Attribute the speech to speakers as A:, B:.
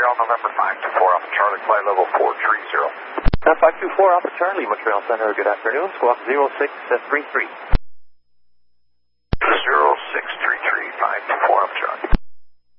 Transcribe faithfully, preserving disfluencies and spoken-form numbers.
A: Montreal, November five two four, Alpha Charlie, flight level four three zero.
B: five two four, Alpha Charlie, Montreal Center, good afternoon, squawk zero six three three.